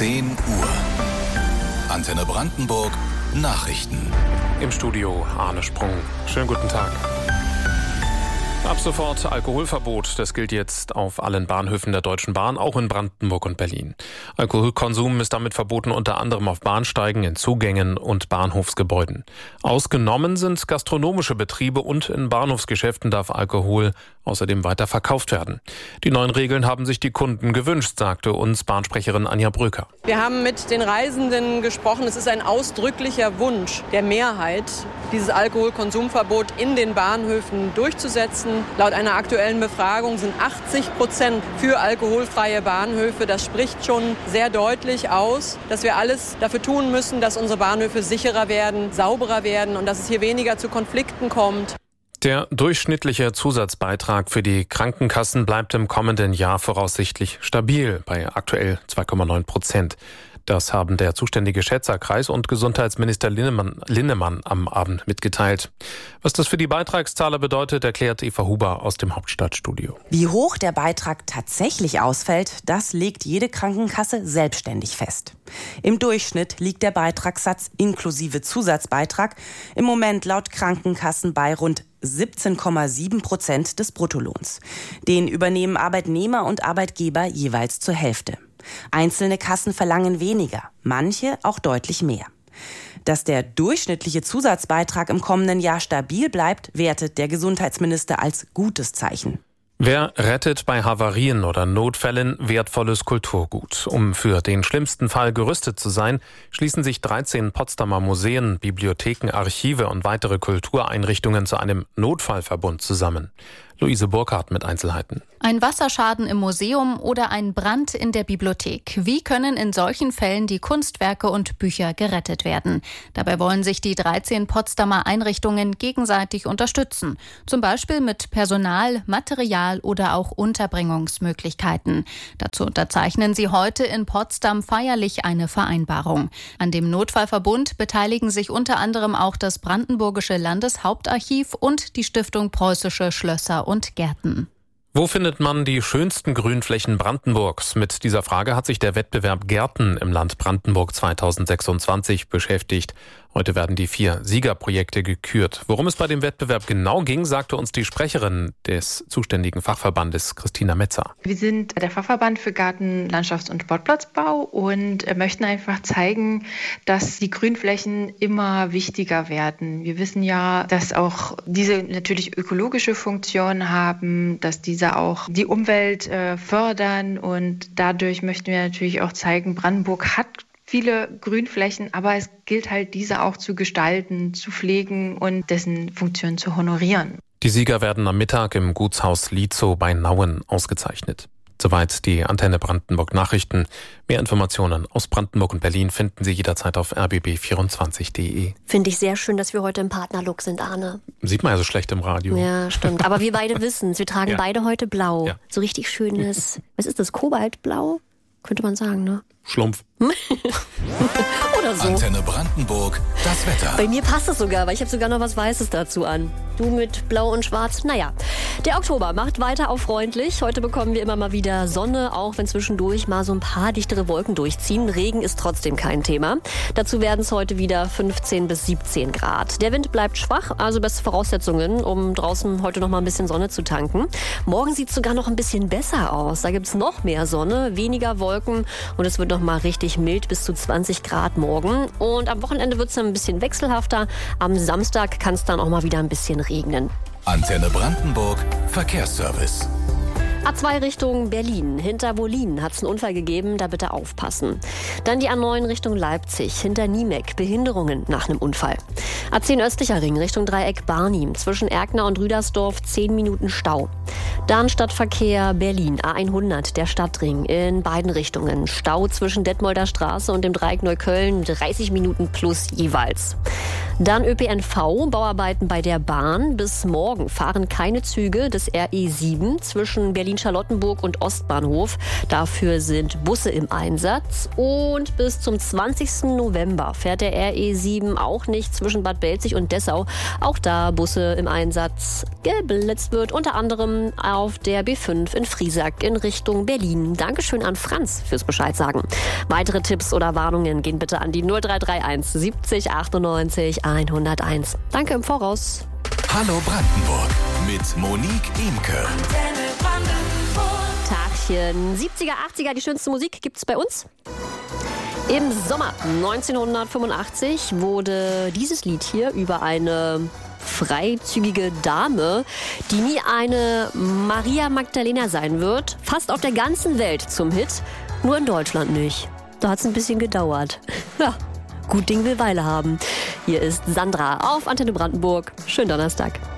10 Uhr. Antenne Brandenburg Nachrichten. Im Studio Arne Sprung. Schönen guten Tag. Ab sofort Alkoholverbot. Das gilt jetzt auf allen Bahnhöfen der Deutschen Bahn, auch in Brandenburg und Berlin. Alkoholkonsum ist damit verboten, unter anderem auf Bahnsteigen, in Zugängen und Bahnhofsgebäuden. Ausgenommen sind gastronomische Betriebe und in Bahnhofsgeschäften darf Alkohol außerdem weiter verkauft werden. Die neuen Regeln haben sich die Kunden gewünscht, sagte uns Bahnsprecherin Anja Bröker. Wir haben mit den Reisenden gesprochen. Es ist ein ausdrücklicher Wunsch der Mehrheit, dieses Alkoholkonsumverbot in den Bahnhöfen durchzusetzen. Laut einer aktuellen Befragung sind 80% für alkoholfreie Bahnhöfe. Das spricht schon sehr deutlich aus, dass wir alles dafür tun müssen, dass unsere Bahnhöfe sicherer werden, sauberer werden und dass es hier weniger zu Konflikten kommt. Der durchschnittliche Zusatzbeitrag für die Krankenkassen bleibt im kommenden Jahr voraussichtlich stabil bei aktuell 2,9%. Das haben der zuständige Schätzerkreis und Gesundheitsminister Linnemann am Abend mitgeteilt. Was das für die Beitragszahler bedeutet, erklärt Eva Huber aus dem Hauptstadtstudio. Wie hoch der Beitrag tatsächlich ausfällt, das legt jede Krankenkasse selbstständig fest. Im Durchschnitt liegt der Beitragssatz inklusive Zusatzbeitrag im Moment laut Krankenkassen bei rund 17,7% des Bruttolohns. Den übernehmen Arbeitnehmer und Arbeitgeber jeweils zur Hälfte. Einzelne Kassen verlangen weniger, manche auch deutlich mehr. Dass der durchschnittliche Zusatzbeitrag im kommenden Jahr stabil bleibt, wertet der Gesundheitsminister als gutes Zeichen. Wer rettet bei Havarien oder Notfällen wertvolles Kulturgut? Um für den schlimmsten Fall gerüstet zu sein, schließen sich 13 Potsdamer Museen, Bibliotheken, Archive und weitere Kultureinrichtungen zu einem Notfallverbund zusammen. Luise Burkhardt mit Einzelheiten. Ein Wasserschaden im Museum oder ein Brand in der Bibliothek. Wie können in solchen Fällen die Kunstwerke und Bücher gerettet werden? Dabei wollen sich die 13 Potsdamer Einrichtungen gegenseitig unterstützen. Zum Beispiel mit Personal, Material oder auch Unterbringungsmöglichkeiten. Dazu unterzeichnen sie heute in Potsdam feierlich eine Vereinbarung. An dem Notfallverbund beteiligen sich unter anderem auch das Brandenburgische Landeshauptarchiv und die Stiftung Preußische Schlösser und Gärten. Wo findet man die schönsten Grünflächen Brandenburgs? Mit dieser Frage hat sich der Wettbewerb Gärten im Land Brandenburg 2026 beschäftigt. Heute werden die 4 Siegerprojekte gekürt. Worum es bei dem Wettbewerb genau ging, sagte uns die Sprecherin des zuständigen Fachverbandes, Christina Metzer. Wir sind der Fachverband für Garten-, Landschafts- und Sportplatzbau und möchten einfach zeigen, dass die Grünflächen immer wichtiger werden. Wir wissen ja, dass auch diese natürlich ökologische Funktion haben, dass diese auch die Umwelt fördern und dadurch möchten wir natürlich auch zeigen, Brandenburg hat viele Grünflächen, aber es gilt halt, diese auch zu gestalten, zu pflegen und dessen Funktion zu honorieren. Die Sieger werden am Mittag im Gutshaus Lietzow bei Nauen ausgezeichnet. Soweit die Antenne Brandenburg Nachrichten. Mehr Informationen aus Brandenburg und Berlin finden Sie jederzeit auf rbb24.de. Finde ich sehr schön, dass wir heute im Partnerlook sind, Arne. Sieht man ja so schlecht im Radio. Ja, stimmt. Aber wir beide wissen es. Wir tragen beide heute blau. Ja. So richtig schönes, was ist das, Kobaltblau? Könnte man sagen, ne? Schlumpf. Oder so. Antenne Brandenburg, das Wetter. Bei mir passt es sogar, weil ich habe sogar noch was Weißes dazu an. Du mit Blau und Schwarz. Naja, der Oktober macht weiter auf freundlich. Heute bekommen wir immer mal wieder Sonne, auch wenn zwischendurch mal so ein paar dichtere Wolken durchziehen. Regen ist trotzdem kein Thema. Dazu werden es heute wieder 15 bis 17 Grad. Der Wind bleibt schwach, also beste Voraussetzungen, um draußen heute noch mal ein bisschen Sonne zu tanken. Morgen sieht es sogar noch ein bisschen besser aus. Da gibt es noch mehr Sonne, weniger Wolken und es wird noch mal richtig mild, bis zu 20 Grad morgen. Und am Wochenende wird es dann ein bisschen wechselhafter. Am Samstag kann es dann auch mal wieder ein bisschen regnen. Antenne Brandenburg, Verkehrsservice. A2 Richtung Berlin. Hinter Wollin hat es einen Unfall gegeben, da bitte aufpassen. Dann die A9 Richtung Leipzig. Hinter Niemeck Behinderungen nach einem Unfall. A10 östlicher Ring Richtung Dreieck Barnim. Zwischen Erkner und Rüdersdorf 10 Minuten Stau. Dann Stadtverkehr Berlin. A100 der Stadtring in beiden Richtungen. Stau zwischen Detmolder Straße und dem Dreieck Neukölln 30 Minuten plus jeweils. Dann ÖPNV, Bauarbeiten bei der Bahn. Bis morgen fahren keine Züge des RE7 zwischen Berlin-Charlottenburg und Ostbahnhof. Dafür sind Busse im Einsatz. Und bis zum 20. November fährt der RE7 auch nicht zwischen Bad Belzig und Dessau. Auch da Busse im Einsatz. Geblitzt wird unter anderem dann auf der B5 in Friesack in Richtung Berlin. Dankeschön an Franz fürs Bescheid sagen. Weitere Tipps oder Warnungen gehen bitte an die 0331 70 98 101. Danke im Voraus. Hallo Brandenburg mit Monique Imke. Tagchen. 70er, 80er, die schönste Musik gibt's bei uns. Im Sommer 1985 wurde dieses Lied hier über eine freizügige Dame, die nie eine Maria Magdalena sein wird, fast auf der ganzen Welt zum Hit, nur in Deutschland nicht. Da hat's ein bisschen gedauert. Ja, gut Ding will Weile haben. Hier ist Sandra auf Antenne Brandenburg. Schönen Donnerstag.